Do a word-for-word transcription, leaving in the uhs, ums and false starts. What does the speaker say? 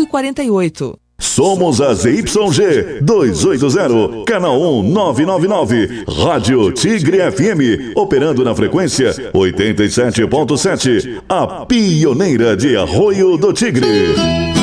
quarenta e oito. Somos a Z Y G duzentos e oitenta, canal um nove nove nove, Rádio Tigre F M, operando na frequência oitenta e sete ponto sete, a pioneira de Arroio do Tigre.